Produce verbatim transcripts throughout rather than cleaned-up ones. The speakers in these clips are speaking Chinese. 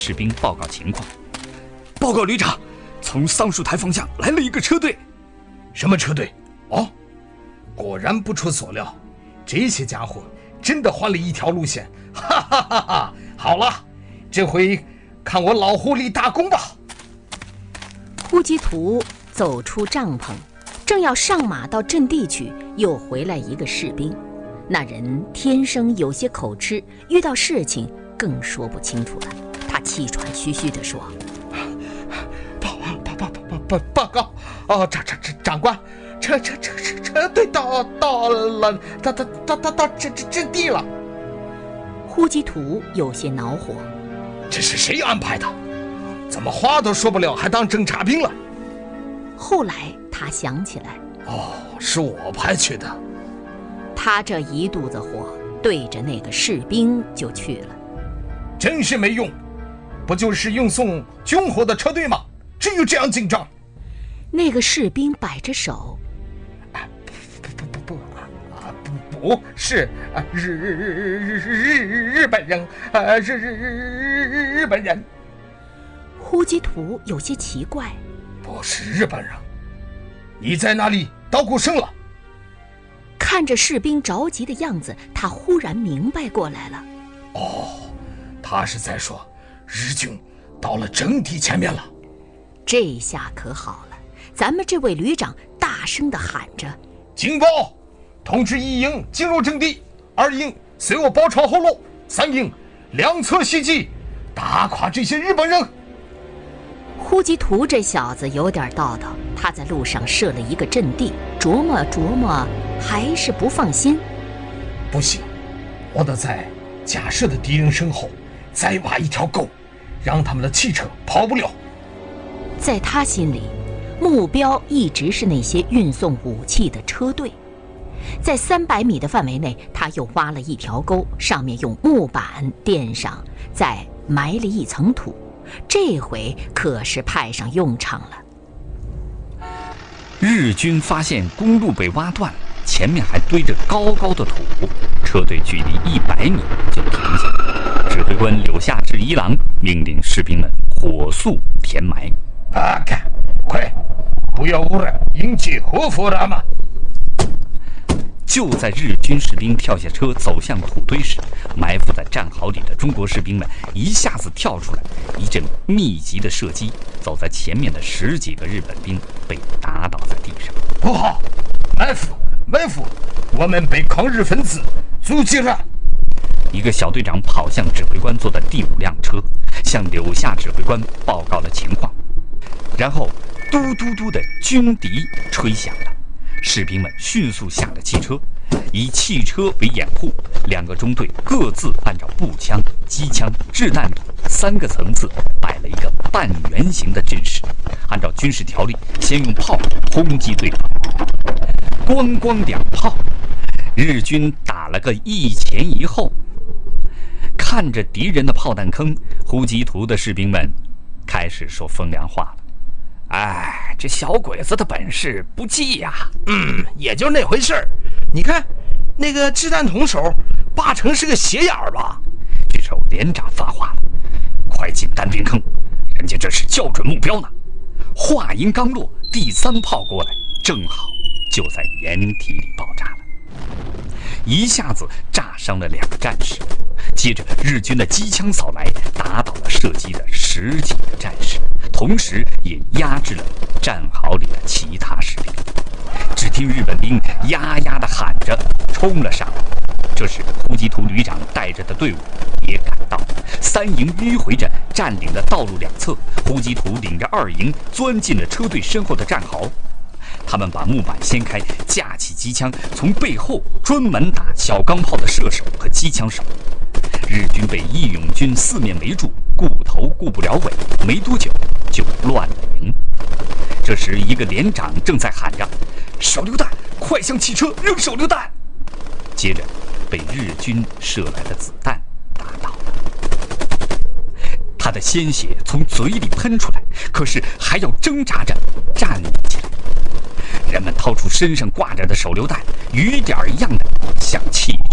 士兵报告情况。报告旅长，从桑树台方向来了一个车队。 什么车队？哦，果然不出所料，这些家伙真的换了一条路线。哈哈哈哈！好了，这回看我老狐狸大功吧。 呼吉图走出帐篷，正要上马到阵地去，又回来一个士兵。那人天生有些口吃，遇到事情更说不清楚了。他气喘吁吁地说：“ 报报报报报报告！哦，长长长长官，车车车车车队到到了，到到到到到阵阵阵地了。” 呼吉图有些恼火：“ 这是谁安排的？怎么话都说不了，还当侦察兵了？” 后来他想起来， 哦，是我派去的。 他这一肚子火，对着那个士兵就去了。 真是没用，不就是运送军火的车队吗？至于这样紧张？ 那个士兵摆着手， 啊，不不不不啊，不不是啊，日日日日日日本人啊，日日日日本人。 呼吉图有些奇怪， 不是日本人，你在哪里捣鼓声了？ 看着士兵着急的样子，他忽然明白过来了。 哦，他是在说日军到了阵地前面了。 这下可好了，咱们这位旅长大声地喊着：“ 警报！通知一营进入阵地，二营随我包抄后路，三营两侧袭击，打垮这些日本人。” 呼吉图这小子有点道道，他在路上设了一个阵地，琢磨琢磨，还是不放心。 不行，我得在假设的敌人身后再挖一条沟，让他们的汽车跑不了。 在他心里，目标一直是那些运送武器的车队。在三百米的范围内，他又挖了一条沟，上面用木板垫上，再埋了一层土。这回可是派上用场了。 日军发现公路被挖断，前面还堆着高高的土，车队距离一百米就停下。指挥官柳下治一郎命令士兵们火速填埋。 啊，看，快，不要污染，引起火佛拉嘛！ 就在日军士兵跳下车走向土堆时，埋伏在战壕里的中国士兵们一下子跳出来，一阵密集的射击，走在前面的十几个日本兵被打倒在地上。 不好，埋伏，埋伏！我们被抗日分子阻击了。 一个小队长跑向指挥官坐的第五辆车，向柳下指挥官报告了情况。然后，嘟嘟嘟的军笛吹响了。士兵们迅速下了汽车，以汽车为掩护，两个中队各自按照步枪、机枪、掷弹筒三个层次摆了一个半圆形的阵势，按照军事条例，先用炮轰击对方。咣咣两炮，日军打了个一前一后。看着敌人的炮弹坑，呼吉图的士兵们开始说风凉话了。哎，这小鬼子的本事不济呀、啊。 嗯，也就那回事儿。你看，那个掷弹筒手，八成是个斜眼儿吧？ 这时候连长发话了：“快进单兵坑，人家这是校准目标呢。”话音刚落，第三炮过来，正好就在掩体里爆炸了，一下子炸伤了两个战士。接着，日军的机枪扫来，打倒了射击的十几个战士，同时也压制了战壕里的其他士兵。只听日本兵呀呀地喊着冲了上来。这时，呼吉图旅长带着的队伍也赶到，三营迂回着占领了道路两侧，呼吉图领着二营钻进了车队身后的战壕。他们把木板掀开，架起机枪，从背后专门打小钢炮的射手和机枪手。日军被义勇军四面围住，顾头顾不了尾，没多久就乱了营。这时，一个连长正在喊着：“手榴弹，快向汽车扔手榴弹！”接着，被日军射来的子弹打倒了。他的鲜血从嘴里喷出来，可是还要挣扎着站立起来。人们掏出身上挂着的手榴弹，雨点一样的向汽车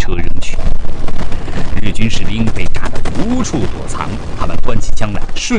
车扔去。日军士兵被炸得无处躲藏，他们端起枪来，瞬